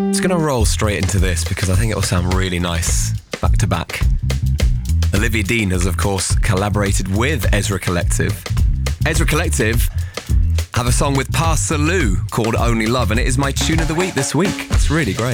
Just going to roll straight into this because I think it'll sound really nice back to back. Olivia Dean has, of course, collaborated with Ezra Collective. Ezra Collective have a song with Parsaloo called Only Love, and it is my tune of the week this week. It's really great.